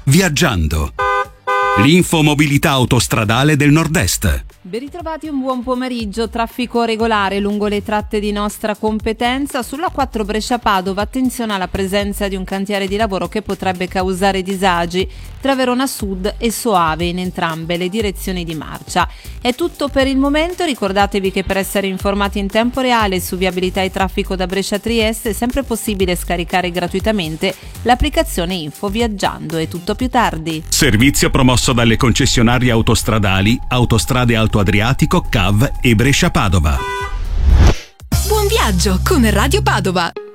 Viaggiando. L'infomobilità autostradale del Nord-Est. Ben ritrovati, un buon pomeriggio. Traffico regolare lungo le tratte di nostra competenza. Sulla 4 Brescia-Padova, attenzione alla presenza di un cantiere di lavoro che potrebbe causare disagi tra Verona Sud e Soave in entrambe le direzioni di marcia. È tutto per il momento. Ricordatevi che per essere informati in tempo reale su viabilità e traffico da Brescia a Trieste è sempre possibile scaricare gratuitamente l'applicazione Info Viaggiando. È tutto più tardi. Servizio promosso dalle concessionarie autostradali Autostrade Alto Adriatico, CAV e Brescia-Padova. Buon viaggio con Radio Padova!